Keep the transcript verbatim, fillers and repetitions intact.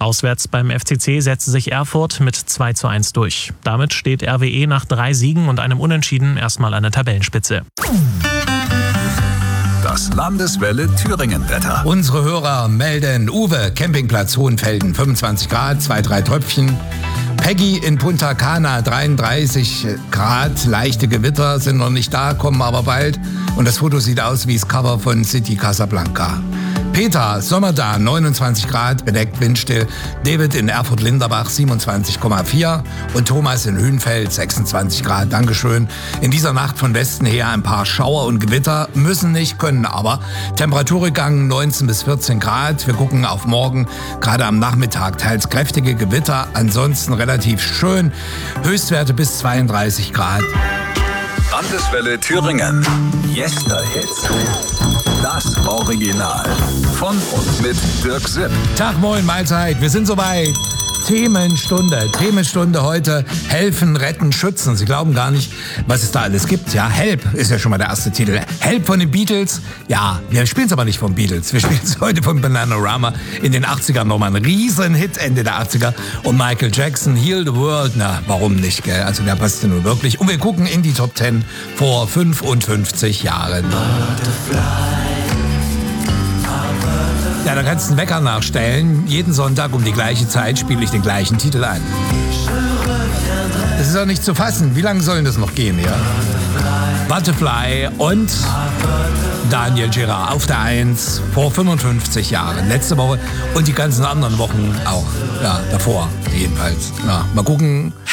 Auswärts beim F C C setzte sich Erfurt mit zwei zu eins durch. Damit steht R W E nach drei Siegen und einem Unentschieden erstmal an der Tabellenspitze. Das Landeswelle Thüringen-Wetter. Unsere Hörer melden: Uwe, Campingplatz Hohenfelden, fünfundzwanzig Grad, zwei, drei Tröpfchen. Peggy in Punta Cana, dreiunddreißig Grad, leichte Gewitter sind noch nicht da, kommen aber bald. Und das Foto sieht aus wie das Cover von City Casablanca. Peter, Sommer da, neunundzwanzig Grad, bedeckt, windstill. David in Erfurt-Linderbach, siebenundzwanzig Komma vier. Und Thomas in Hünfeld, sechsundzwanzig Grad, Dankeschön. In dieser Nacht von Westen her ein paar Schauer und Gewitter, müssen nicht, können aber. Temperaturrückgang neunzehn bis vierzehn Grad. Wir gucken auf morgen, gerade am Nachmittag teils kräftige Gewitter, ansonsten relativ schön. Höchstwerte bis zweiunddreißig Grad. Landeswelle Thüringen. Yesterhits. Das Original. Von und mit Dirk Sipp. Tag, moin, Mahlzeit. Wir sind soweit. Themenstunde. Themenstunde heute. Helfen, retten, schützen. Sie glauben gar nicht, was es da alles gibt. Ja, Help ist ja schon mal der erste Titel. Help von den Beatles. Ja, wir spielen es aber nicht von Beatles. Wir spielen es heute von Bananarama. In den achtzigern nochmal ein Riesenhit, Ende der achtziger. Und Michael Jackson, Heal the World. Na, warum nicht, gell? Also der passt ja nun wirklich. Und wir gucken in die Top Ten vor fünfundfünfzig Jahren. Ja, da kannst du einen Wecker nachstellen. Jeden Sonntag um die gleiche Zeit spiele ich den gleichen Titel ein. Das ist auch nicht zu fassen. Wie lange soll das noch gehen, ja? Butterfly und Daniel Girard auf der Eins vor fünfundfünfzig Jahren. Letzte Woche und die ganzen anderen Wochen auch. Ja, davor jedenfalls. Ja, mal gucken,